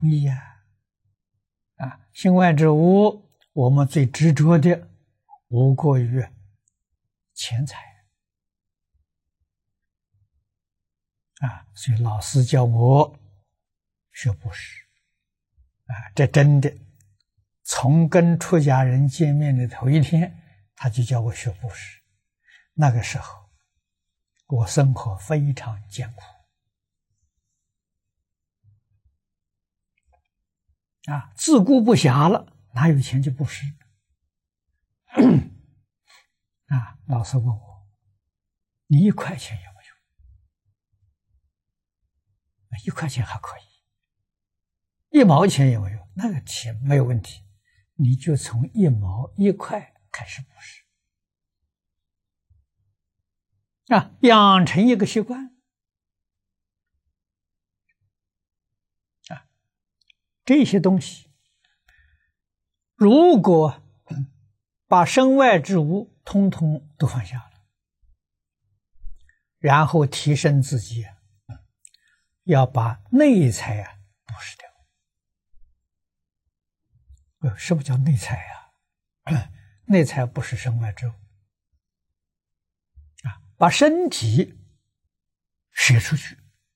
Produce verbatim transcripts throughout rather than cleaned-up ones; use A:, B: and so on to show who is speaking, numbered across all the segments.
A: 易呀！啊，身外之物，我们最执着的无过于钱财啊，所以老师教我学布施啊，这真的，从跟出家人见面的头一天，他就教我学布施。那个时候，我生活非常艰苦啊，自顾不暇了，哪有钱去布施啊？老师问我，你一块钱有没有？一块钱还可以，一毛钱有没有？那个钱没有问题，你就从一毛一块开始布施啊，养成一个习惯啊。这些东西，如果把身外之物通通都放下了，然后提升自己，要把内财啊布施掉。呃，什么叫内财啊？内财不是身外之物啊，把身体舍出去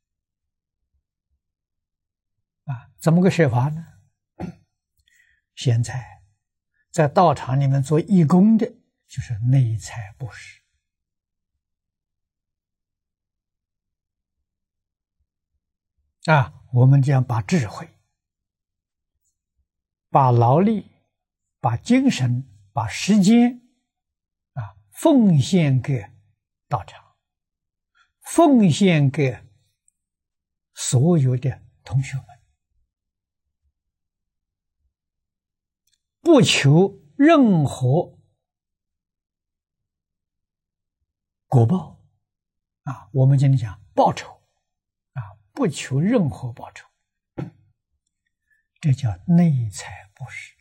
A: 啊，怎么个舍法呢？现在在道场里面做义工的，就是内财布施啊。我们将把智慧、把劳力、把精神、把时间啊奉献给道场，奉献给所有的同学们，不求任何果报啊，我们今天讲报酬啊，不求任何报酬，这叫内财布施。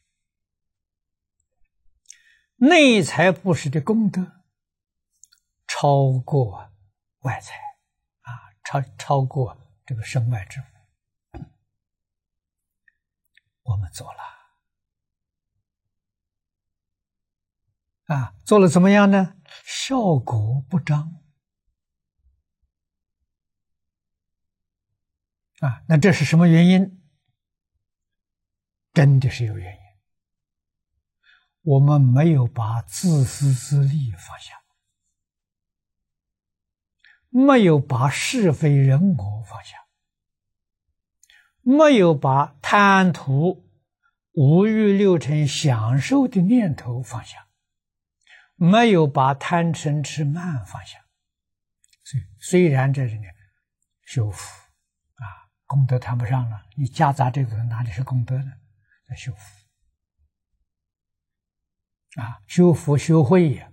A: 内财布施的功德超过外财啊，超超过这个身外之物，我们做了啊，做了怎么样呢？效果不彰啊，那这是什么原因？真的是有原因，我们没有把自私自利放下，没有把是非人我放下，没有把贪图五欲六尘享受的念头放下，没有把贪嗔痴慢放下。所以虽然这里面修福啊，功德谈不上了，你夹杂这个哪里是功德呢？在修福啊，修福修慧呀，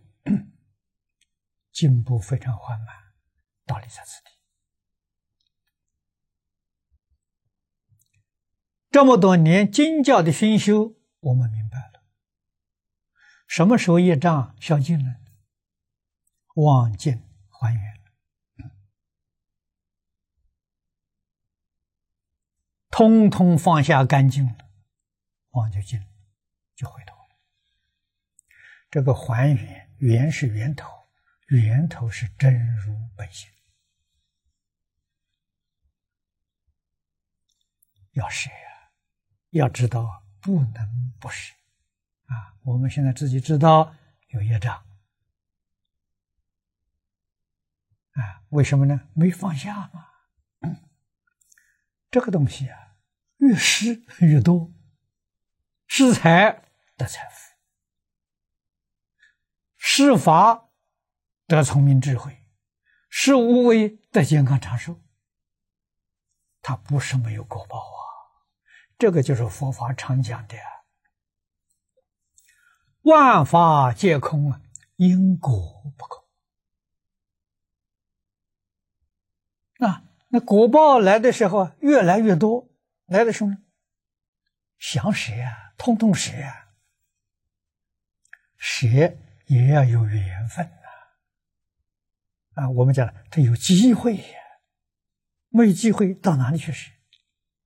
A: 进步非常缓慢，道理在此地。这么多年经教的熏修，我们明白了，什么时候业障消尽了？忘尽还原了，通通放下干净了，忘就尽了，就回头了。这个还原，原是源头，源头是真如本性。要舍呀，要知道不能不舍啊！我们现在自己知道有业障啊，为什么呢？没放下嘛。嗯、这个东西啊，越施越多，施财得财富，施法得聪明智慧，施无为得健康长寿。它不是没有果报啊，这个就是佛法常讲的万法皆空啊，因果不空。那那果报来的时候越来越多，来的时候呢，想舍啊，通通舍啊，舍也要有缘分呐、啊。啊，我们讲了，他有机会呀、啊，没有机会到哪里去舍？